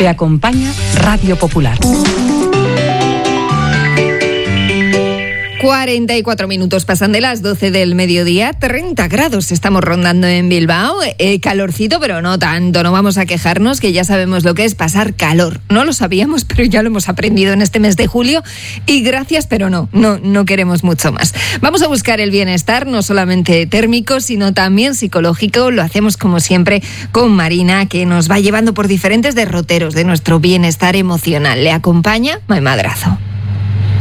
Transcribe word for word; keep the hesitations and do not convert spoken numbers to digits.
Te acompaña Radio Popular. cuarenta y cuatro minutos pasan de las doce del mediodía, treinta grados estamos rondando en Bilbao, eh, calorcito pero no tanto, no vamos a quejarnos, que ya sabemos lo que es pasar calor, no lo sabíamos pero ya lo hemos aprendido en este mes de julio y gracias pero no, no, no queremos mucho más. Vamos a buscar el bienestar, no solamente térmico sino también psicológico, lo hacemos como siempre con Marina, que nos va llevando por diferentes derroteros de nuestro bienestar emocional. Le acompaña Mai Madrazo.